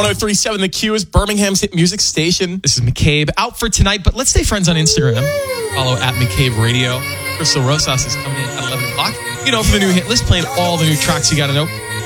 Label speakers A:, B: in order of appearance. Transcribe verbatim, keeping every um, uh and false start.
A: one oh three point seven The Q is Birmingham's hit music station. This is McCabe out for tonight, but let's stay friends on Instagram. Follow at McCabe Radio. Crystal Rosas is coming in at eleven o'clock. You know, for the new hit list, playing all the new tracks you got to know.